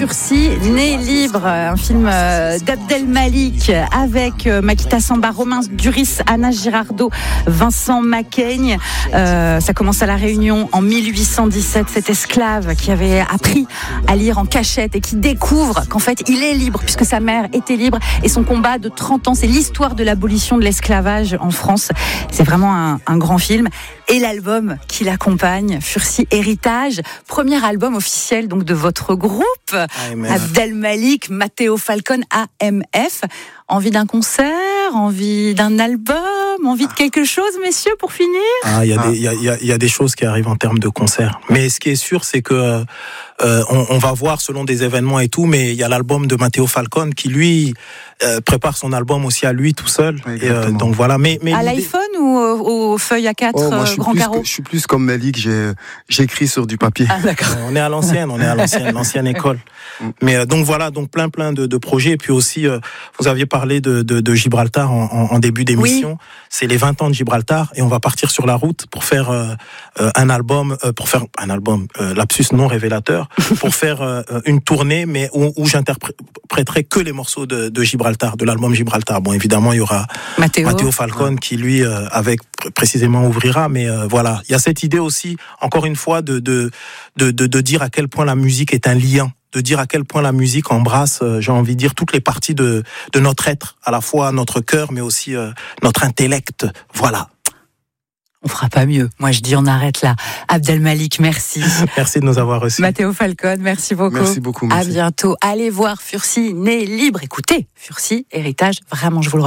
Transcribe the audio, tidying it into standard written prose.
Fursi, Né libre, un film d'Abdel Malik avec Makita Samba, Romain Duris, Anna Girardot, Vincent Macaigne. Ça commence à La Réunion en 1817. Cet esclave qui avait appris à lire en cachette et qui découvre qu'en fait il est libre puisque sa mère était libre, et son combat de 30 ans, c'est l'histoire de l'abolition de l'esclavage en France. C'est vraiment un grand film. Et l'album qui l'accompagne, Fursi Héritage, premier album officiel donc de votre groupe, Abdel Malik, Matteo Falcon, AMF. Envie d'un concert, envie d'un album, envie de quelque chose, messieurs, pour finir? Il y a des choses qui arrivent en termes de concert. Mais ce qui est sûr, c'est que on va voir selon des événements et tout, mais il y a l'album de Matteo Falcon qui, lui, prépare son album aussi à lui tout seul. Et, donc voilà. Mais à l'iPhone ou aux feuilles A4 grand carreau? Je suis plus comme Malik, j'écris sur du papier. Ah, d'accord. On est à l'ancienne école. Mais donc voilà, donc plein de projets. Et puis aussi, vous aviez parlé de Gibraltar en début d'émission. Oui. C'est les 20 ans de Gibraltar et on va partir sur la route pour faire un album, lapsus non révélateur, pour faire une tournée, mais où j'interpréterai que les morceaux de Gibraltar, de l'album Gibraltar. Bon, évidemment, il y aura Matteo Falcon qui, lui, avec précisément ouvrira, mais voilà. Il y a cette idée aussi, encore une fois, de dire à quel point la musique est un lien, de dire à quel point la musique embrasse, j'ai envie de dire, toutes les parties de notre être, à la fois notre cœur, mais aussi notre intellect. Voilà. On fera pas mieux. Moi, je dis on arrête là. Abdel Malik, merci. Merci de nous avoir reçus. Matteo Falcon, merci beaucoup. Merci beaucoup. Merci. À bientôt. Allez voir Fursi, Né libre. Écoutez, Fursi, Héritage, vraiment, je vous le recommande.